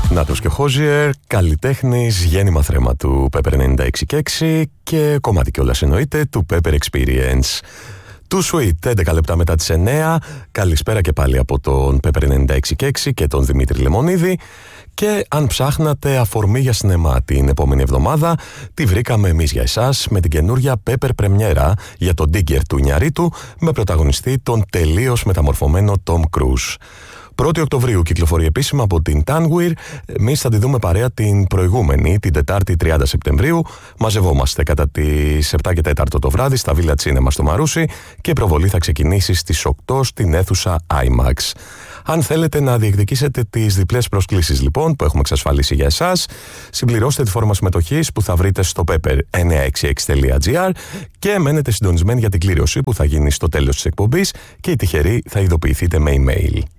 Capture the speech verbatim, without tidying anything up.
Νάτος και Χόζιερ, καλλιτέχνης, γέννημα θρέμα του Pepper ενενήντα έξι και έξι και κομμάτι κιόλας εννοείται του Pepper Experience. Too Sweet, έντεκα λεπτά μετά τις εννέα. Καλησπέρα και πάλι από τον Pepper ενενήντα έξι και έξι και τον Δημήτρη Λεμονίδη. Και αν ψάχνατε αφορμή για σινεμά την επόμενη εβδομάδα, τη βρήκαμε εμείς για εσάς με την καινούρια Pepper πρεμιέρα για τον Digger του Ινιαρίτου, με πρωταγωνιστή τον τελείως μεταμορφωμένο Tom Cruise. πρώτη Οκτωβρίου κυκλοφορεί επίσημα από την Tanguir. Εμείς θα τη δούμε παρέα την προηγούμενη, την Τετάρτη τριάντα Σεπτεμβρίου. Μαζευόμαστε κατά τις επτά και τέσσερα το βράδυ στα Village Cinema στο Μαρούσι και η προβολή θα ξεκινήσει στις οκτώ στην αίθουσα IMAX. Αν θέλετε να διεκδικήσετε τις διπλές προσκλήσεις λοιπόν που έχουμε εξασφαλίσει για εσάς, συμπληρώστε τη φόρμα συμμετοχής που θα βρείτε στο pepper εννιακόσια εξήντα έξι τελεία gr και μένετε συντονισμένοι για την κλήρωση που θα γίνει στο τέλος της εκπομπής και οι τυχεροί θα ειδοποιηθείτε με email.